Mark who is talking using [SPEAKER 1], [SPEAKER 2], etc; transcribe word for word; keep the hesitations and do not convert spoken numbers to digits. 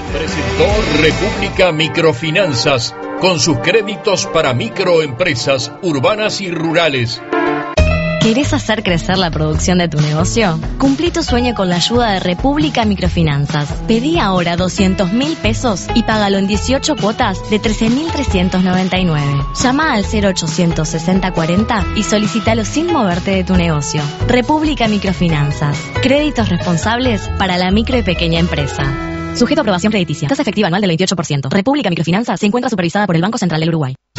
[SPEAKER 1] Presentó República Microfinanzas con sus créditos para microempresas urbanas y rurales.
[SPEAKER 2] ¿Querés hacer crecer la producción de tu negocio? Cumplí tu sueño con la ayuda de República Microfinanzas. Pedí ahora doscientos mil pesos y págalo en dieciocho cuotas de trece mil trescientos noventa y nueve. Llama al cero ochocientos sesenta cuarenta y solicítalo sin moverte de tu negocio. República Microfinanzas. Créditos responsables para la micro y pequeña empresa. Sujeto a aprobación crediticia. Tasa efectiva anual del veintiocho por ciento. República Microfinanzas se encuentra supervisada por el Banco Central del Uruguay.